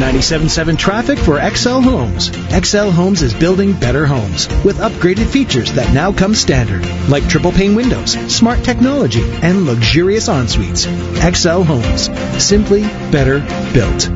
97.7 traffic for XL Homes. XL Homes is building better homes with upgraded features that now come standard, like triple pane windows, smart technology, and luxurious en-suites. XL Homes. Simply better built.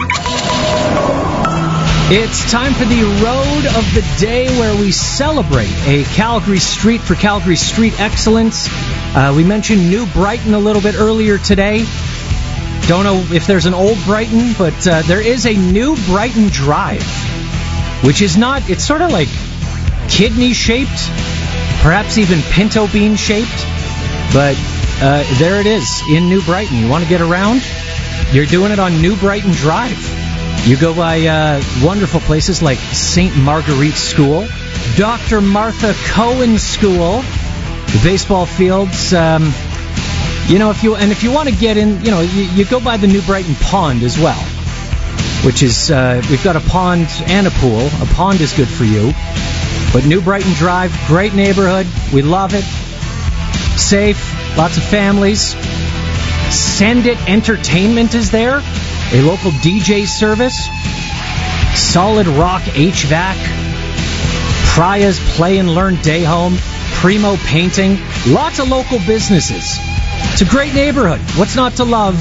It's time for the Road of the Day, where we celebrate a Calgary street for Calgary street excellence. We mentioned New Brighton a little bit earlier today. Don't know if there's an old Brighton, but there is a New Brighton Drive, which is not, it's sort of like kidney-shaped, perhaps even pinto bean-shaped, but there it is in New Brighton. You want to get around? You're doing it on New Brighton Drive. You go by wonderful places like St. Marguerite School, Dr. Martha Cohen School, the baseball fields. If you want to get in, you go by the New Brighton Pond as well, which is we've got a pond and a pool. A pond is good for you, but New Brighton Drive, great neighborhood. We love it. Safe, lots of families. Send It Entertainment is there. A local DJ service, Solid Rock HVAC, Praya's Play and Learn Day Home, Primo Painting, lots of local businesses. It's a great neighborhood. What's not to love?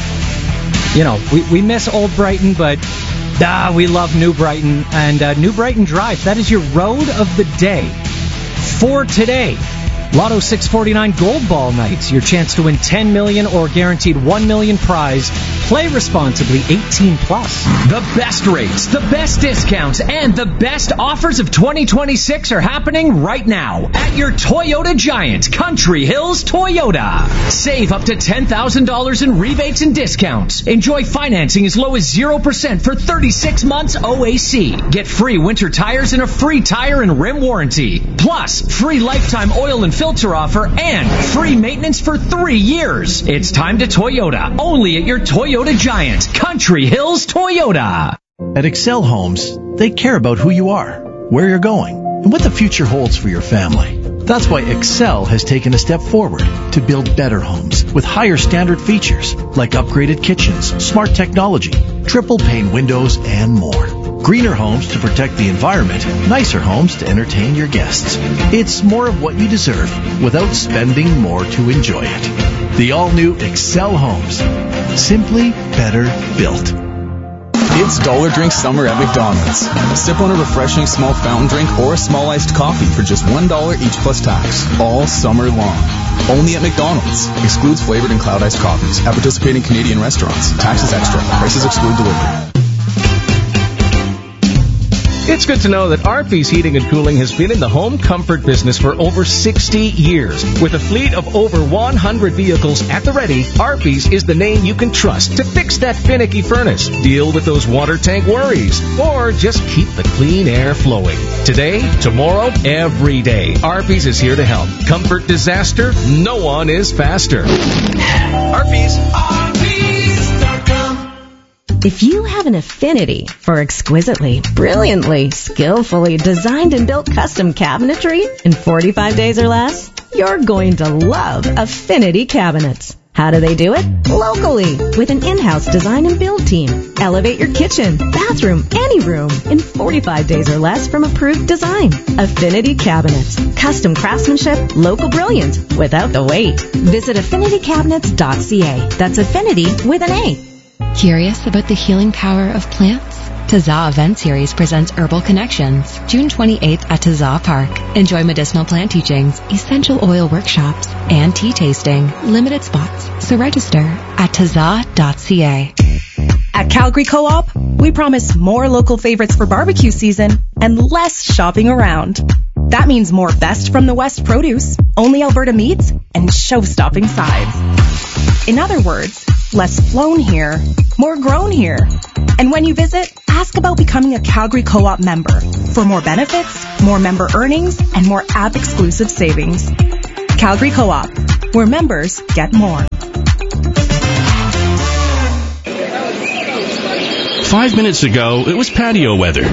We miss Old Brighton, but we love New Brighton. And New Brighton Drive, that is your Road of the Day for today. Lotto 649 Gold Ball Nights, your chance to win $10 million or guaranteed $1 million prize. Play responsibly, 18 plus. The best rates, the best discounts, and the best offers of 2026 are happening right now at your Toyota Giant, Country Hills Toyota. Save up to $10,000 in rebates and discounts. Enjoy financing as low as 0% for 36 months OAC. Get free winter tires and a free tire and rim warranty. Plus, free lifetime oil and filter offer and free maintenance for 3 years. It's time to Toyota, only at your Toyota Giant, Country Hills Toyota. At Excel Homes, they care about who you are, where you're going, and what the future holds for your family. That's why Excel has taken a step forward to build better homes with higher standard features like upgraded kitchens, smart technology, triple pane windows, and more. Greener homes to protect the environment, nicer homes to entertain your guests. It's more of what you deserve without spending more to enjoy it. The all-new Excel Homes. Simply better built. It's Dollar Drink Summer at McDonald's. Sip on a refreshing small fountain drink or a small iced coffee for just $1 each plus tax, all summer long. Only at McDonald's. Excludes flavored and cloud iced coffees at participating Canadian restaurants. Taxes extra. Prices exclude delivery. It's good to know that Arby's Heating and Cooling has been in the home comfort business for over 60 years. With a fleet of over 100 vehicles at the ready, Arby's is the name you can trust to fix that finicky furnace, deal with those water tank worries, or just keep the clean air flowing. Today, tomorrow, every day, Arby's is here to help. Comfort disaster, no one is faster. Arby's. If you have an affinity for exquisitely, brilliantly, skillfully designed and built custom cabinetry in 45 days or less, you're going to love Affinity Cabinets. How do they do it? Locally, with an in-house design and build team. Elevate your kitchen, bathroom, any room in 45 days or less from approved design. Affinity Cabinets. Custom craftsmanship, local brilliance, without the wait. Visit AffinityCabinets.ca. That's Affinity with an A. Curious about the healing power of plants? Tazah Event Series presents Herbal Connections, June 28th at Tazah Park. Enjoy medicinal plant teachings, essential oil workshops, and tea tasting. Limited spots, so register at tazah.ca. At Calgary Co-op, we promise more local favorites for barbecue season and less shopping around. That means more best from the West produce, only Alberta meats, and show-stopping sides. In other words, less flown here, more grown here. And when you visit, ask about becoming a Calgary Co-op member for more benefits, more member earnings, and more app-exclusive savings. Calgary Co-op, where members get more. 5 minutes ago, it was patio weather.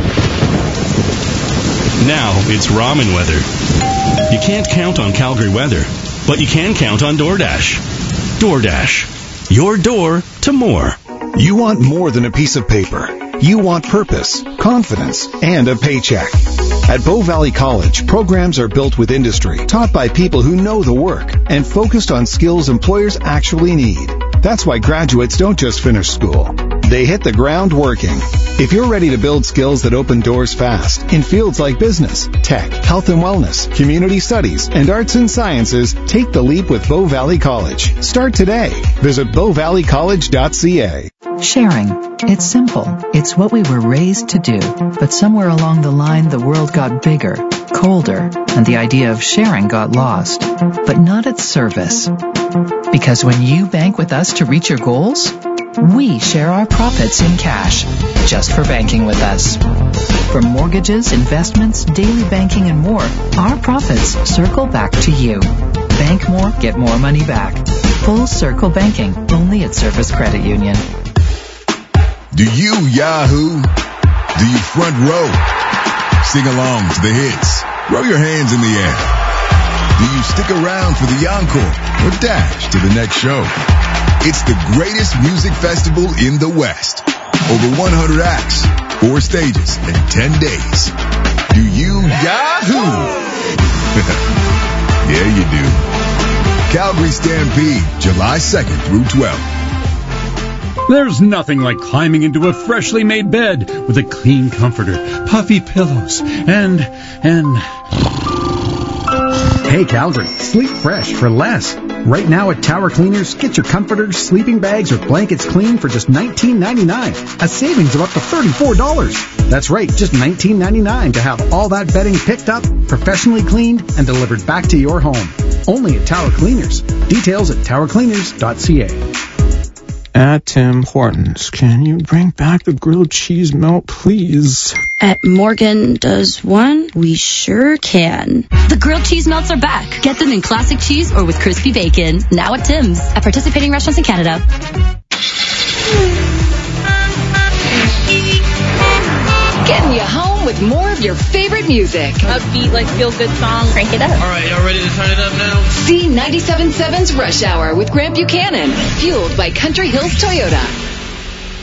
Now it's ramen weather. You can't count on Calgary weather, but you can count on DoorDash. DoorDash. Your door to more. You want more than a piece of paper. You want purpose, confidence, and a paycheck. At Bow Valley College, programs are built with industry, taught by people who know the work, and focused on skills employers actually need. That's why graduates don't just finish school. They hit the ground working. If you're ready to build skills that open doors fast in fields like business, tech, health and wellness, community studies, and arts and sciences, take the leap with Bow Valley College. Start today. Visit bowvalleycollege.ca. Sharing. It's simple. It's what we were raised to do. But somewhere along the line, the world got bigger, colder, and the idea of sharing got lost. But not its service. Because when you bank with us to reach your goals, we share our profits in cash, just for banking with us. For mortgages, investments, daily banking, and more, our profits circle back to you. Bank more, get more money back. Full Circle Banking, only at Service Credit Union. Do you Yahoo? Do you front row? Sing along to the hits. Throw your hands in the air. Do you stick around for the encore or dash to the next show? It's the greatest music festival in the West. Over 100 acts, 4 stages, and 10 days. Do you Yahoo? Yeah, you do. Calgary Stampede, July 2nd through 12th. There's nothing like climbing into a freshly made bed with a clean comforter, puffy pillows, and... Hey, Calgary, sleep fresh for less. Right now at Tower Cleaners, get your comforters, sleeping bags, or blankets clean for just $19.99. A savings of up to $34. That's right, just $19.99 to have all that bedding picked up, professionally cleaned, and delivered back to your home. Only at Tower Cleaners. Details at towercleaners.ca. At Tim Hortons, can you bring back the grilled cheese melt, please? At Morgan Does One, we sure can. The grilled cheese melts are back. Get them in classic cheese or with crispy bacon. Now at Tim's. At participating restaurants in Canada. Getting you home with more of your favorite music. Upbeat, like feel-good song. Crank it up. All right, y'all ready to turn it up now? C97.7's Rush Hour with Grant Buchanan. Fueled by Country Hills Toyota.